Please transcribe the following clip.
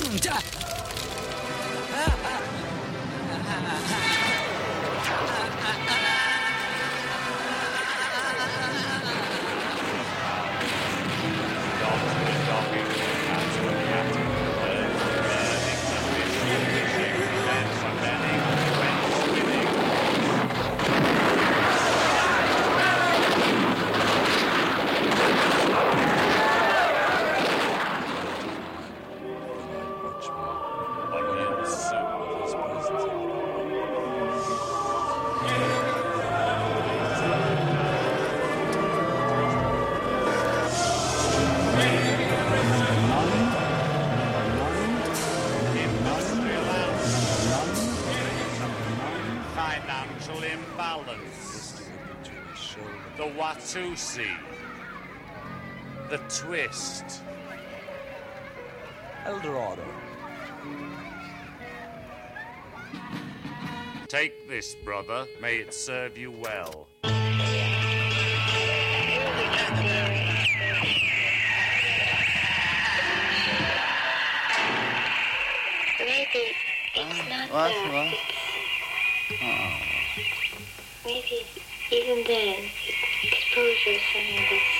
Financial imbalance. The Watusi. The twist. Eldorado. Take this, brother. May it serve you well. Maybe it's not What? Maybe even then, exposure is something that's